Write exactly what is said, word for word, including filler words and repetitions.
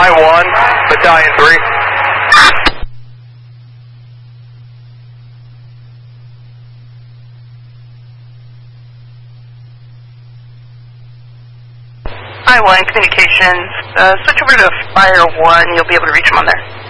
I one, Battalion three. I one, communications. Uh, switch over to Fire one. You'll be able to reach them on there.